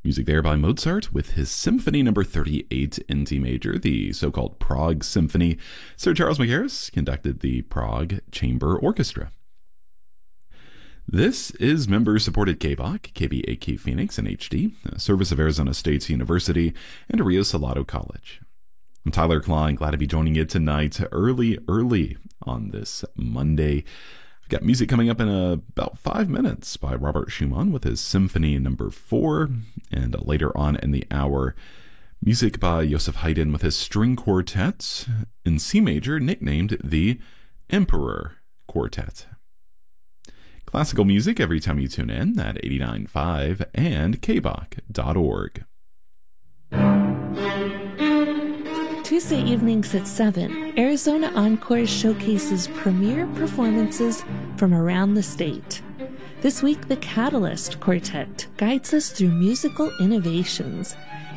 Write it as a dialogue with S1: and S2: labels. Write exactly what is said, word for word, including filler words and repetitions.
S1: Music there by Mozart with his Symphony Number thirty-eight in D major, the so-called Prague Symphony. Sir Charles Mackerras conducted the Prague Chamber Orchestra. This is member-supported K B O C, K B A Q Phoenix in H D, a service of Arizona State University and Rio Salado College. I'm Tyler Klein, glad to be joining you tonight early, early on this Monday. I've got music coming up in uh, about five minutes by Robert Schumann with his Symphony Number four, and uh, later on in the hour, music by Joseph Haydn with his string quartet in C major, nicknamed the Emperor Quartet. Classical music every time you tune in at eighty-nine point five and K B O C dot org.
S2: Tuesday evenings at seven, Arizona Encore showcases premier performances from around the state. This week, the Catalyst Quartet guides us through musical innovations,